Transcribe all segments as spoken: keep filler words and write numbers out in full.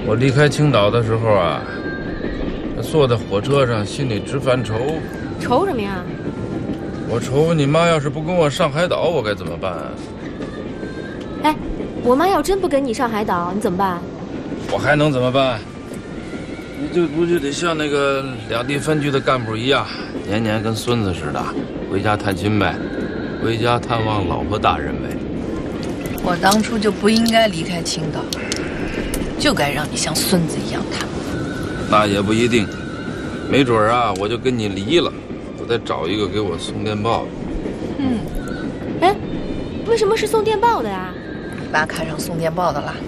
我离开青岛的时候啊，坐在火车上，心里直犯愁。 愁什么呀？ 我愁你妈要是不跟我上海岛，我该怎么办啊？ 哎，我妈要真不跟你上海岛，你怎么办？ 我还能怎么办？你就不就得像那个两地分局的干部一样，年年跟孙子似的，回家探亲呗，回家探望老婆大人呗。 我当初就不应该离开青岛，就该让你像孙子一样探我。 那也不一定，没准啊，我就跟你离了，我再找一个给我送电报的。 嗯， 哎，为什么是送电报的呀？ 你爸看上送电报的了。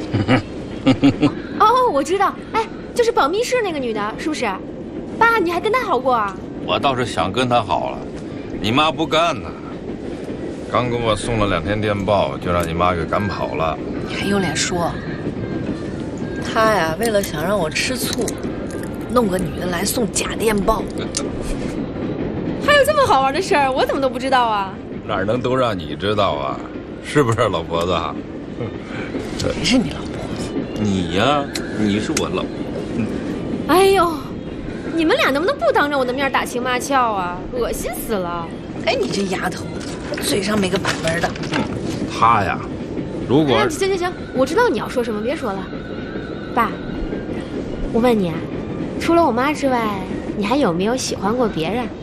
哦，我知道，哎，就是保密室那个女的，是不是？爸，你还跟她好过啊？ 我倒是想跟她好了，你妈不干呢。刚给我送了两天电报，就让你妈给赶跑了。 你还有脸说？他呀，为了想让我吃醋，弄个女的来送假电报。 还有这么好玩的事儿，我怎么都不知道啊？ 哪能都让你知道啊？是不是老婆子？ 谁是你老婆子？ 你呀，你是我老婆。嗯、 哎呦，你们俩能不能不当着我的面打情骂俏啊？恶心死了！ 哎，你这丫头，嘴上没个把门的。 嗯，他呀，如果…… 哎，行行行，我知道你要说什么，别说了。爸，我问你啊，除了我妈之外，你还有没有喜欢过别人？